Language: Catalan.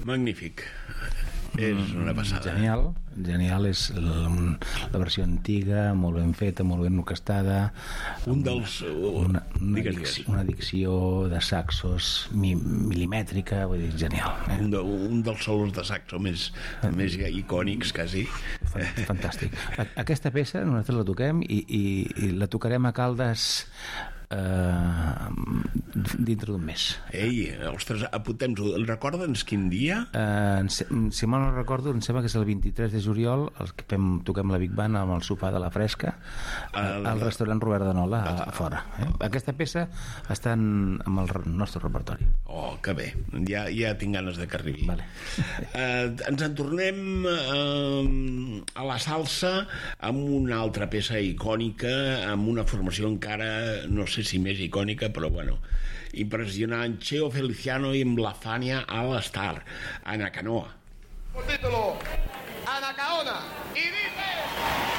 Magnífic. És una passada. Genial, és la versió antiga, molt ben feta, molt ben orquestada, una dicció de saxos milimètrica, vull dir, genial. Un dels solos de saxo més icònics, quasi. Fantàstic. Aquesta peça nosaltres la toquem i la tocarem a Caldes dintre d'un mes. Ei, ostres, apuntem-ho. Recorda'ns quin dia? Si mal no recordo, em sembla que és el 23 de juliol, toquem la Big Band amb el sopar de la Fresca al restaurant Robert de Nola a fora. Aquesta peça està amb el nostre repertori. Oh, que bé, ja tinc ganes de que arribi. Vale. Ens en tornem a la salsa amb una altra peça icònica, amb una formació encara, no sé si més icònica, però bueno, impressionant. Cheo Feliciano i amb la Fania All Star, Anacaona. Por título, Anacaona, y dice...